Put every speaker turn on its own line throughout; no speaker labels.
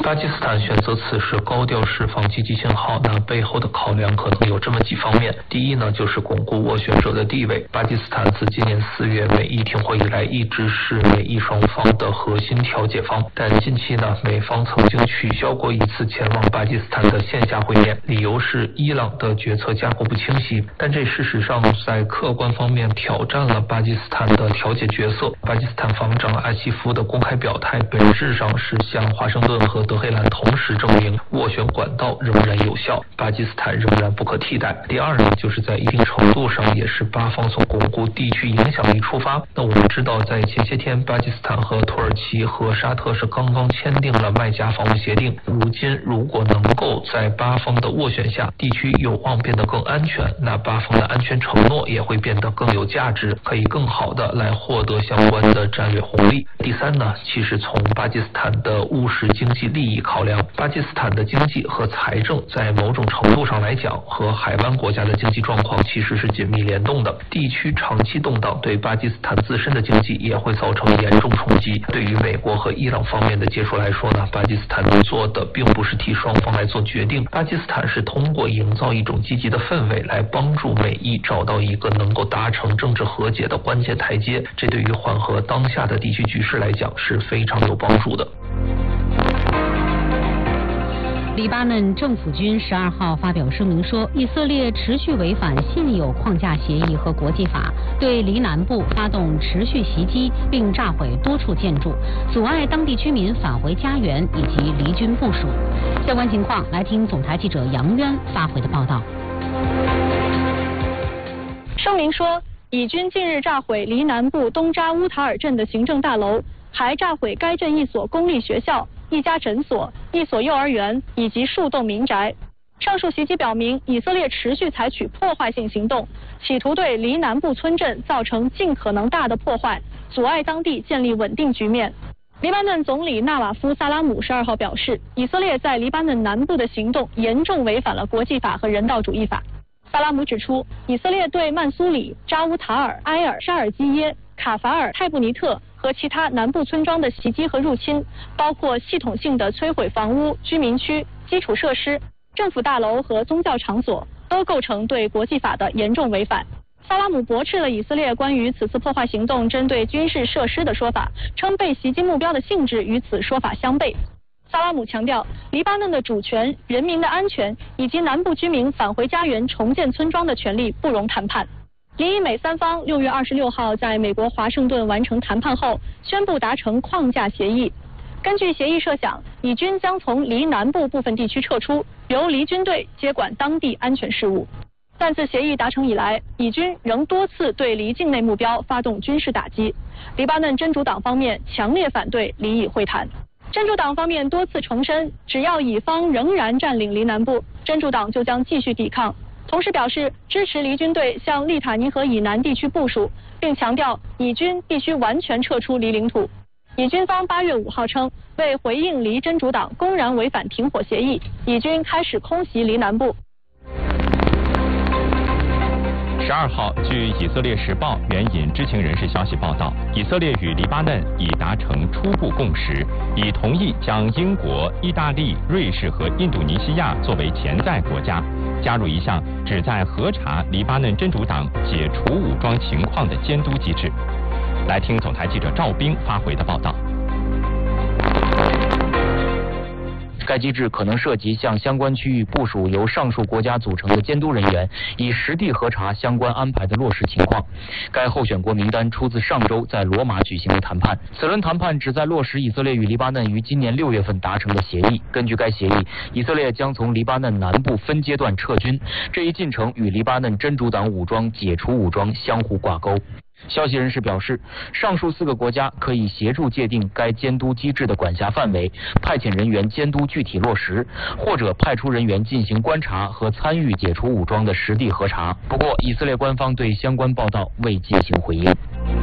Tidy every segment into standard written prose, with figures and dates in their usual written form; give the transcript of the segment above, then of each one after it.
巴基斯坦选择此时高调释放积极信号，那背后的考量可能有这么几方面。第一呢，就是巩固斡旋者的地位。巴基斯坦自今年4月美伊停火以来，一直是美伊双方的核心调解方。但近期呢，美方曾经取消过一次前往巴基斯坦的线下会面，理由是伊朗的决策架构不清晰。但这事实上在客观方面挑战了巴基斯坦的调解角色。巴基斯坦防长阿西夫的公开表态，本质上是向华盛顿和德黑兰同时证明斡旋管道仍然有效，巴基斯坦仍然不可替代。第二呢，就是在一定程度上也是巴方从巩固地区影响力出发。那我们知道，在前些天，巴基斯坦和土耳其和沙特是刚刚签订了麦加防务协定。如今如果能够在巴方的斡旋下，地区有望变得更安全，那巴方的安全承诺也会变得更有价值，可以更好的来获得相关的战略红利。第三呢，其实从巴基斯坦的务实经济利益考量，巴基斯坦的经济和财政在某种程度上来讲，和海湾国家的经济状况其实是紧密联动的。地区长期动荡对巴基斯坦自身的经济也会造成严重冲击。对于美国和伊朗方面的接触来说呢，巴基斯坦能做的并不是替双方来做决定，巴基斯坦是通过营造一种积极的氛围来帮助美伊找到一个能够达成政治和解的关键台阶，这对于缓和当下的地区局势来讲是非常有帮助的。
黎巴嫩政府军12号发表声明说，以色列持续违反现有框架协议和国际法，对黎南部发动持续袭击，并炸毁多处建筑，阻碍当地居民返回家园以及离军部署。相关情况，来听总台记者杨渊发回的报道。
声明说，以军近日炸毁黎南部东扎乌塔尔镇的行政大楼，还炸毁该镇一所公立学校、一家诊所、一所幼儿园以及数栋民宅。上述袭击表明，以色列持续采取破坏性行动，企图对黎南部村镇造成尽可能大的破坏，阻碍当地建立稳定局面。黎巴嫩总理纳瓦夫·萨拉姆12号表示，以色列在黎巴嫩南部的行动严重违反了国际法和人道主义法。萨拉姆指出，以色列对曼苏里、扎乌塔尔、埃尔、沙尔基耶、卡法尔、泰布尼特和其他南部村庄的袭击和入侵，包括系统性的摧毁房屋、居民区、基础设施、政府大楼和宗教场所，都构成对国际法的严重违反。萨拉姆驳斥了以色列关于此次破坏行动针对军事设施的说法，称被袭击目标的性质与此说法相悖。萨拉姆强调，黎巴嫩的主权、人民的安全以及南部居民返回家园、重建村庄的权利不容谈判。黎以美三方6月26号在美国华盛顿完成谈判后，宣布达成框架协议。根据协议设想，以军将从黎南部部分地区撤出，由黎军队接管当地安全事务。但自协议达成以来，以军仍多次对黎境内目标发动军事打击。黎巴嫩真主党方面强烈反对黎以会谈。真主党方面多次重申，只要以方仍然占领黎南部，真主党就将继续抵抗。同时表示支持黎军队向利塔尼河以南地区部署，并强调以军必须完全撤出黎领土。以军方8月5号称，为回应黎真主党公然违反停火协议，以军开始空袭黎南部。
12号，据以色列时报援引知情人士消息报道，以色列与黎巴嫩已达成初步共识，已同意将英国、意大利、瑞士和印度尼西亚作为潜在国家，加入一项旨在核查黎巴嫩真主党解除武装情况的监督机制。来听总台记者赵冰发回的报道。
该机制可能涉及向相关区域部署由上述国家组成的监督人员，以实地核查相关安排的落实情况。该候选国名单出自上周在罗马举行的谈判。此轮谈判旨在落实以色列与黎巴嫩于今年6月份达成的协议。根据该协议，以色列将从黎巴嫩南部分阶段撤军，这一进程与黎巴嫩真主党武装解除武装相互挂钩。消息人士表示，上述4个国家可以协助界定该监督机制的管辖范围，派遣人员监督具体落实，或者派出人员进行观察和参与解除武装的实地核查。不过，以色列官方对相关报道未进行回应。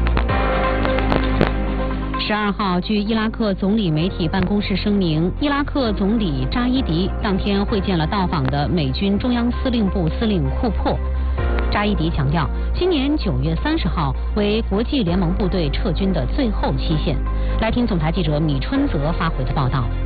12号，据伊拉克总理媒体办公室声明，伊拉克总理扎伊迪当天会见了到访的美军中央司令部司令库珀。扎伊迪强调，今年9月30号为国际联盟部队撤军的最后期限。来听总台记者米春泽发回的报道。